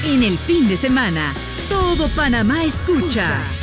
En el fin de semana, todo Panamá escucha.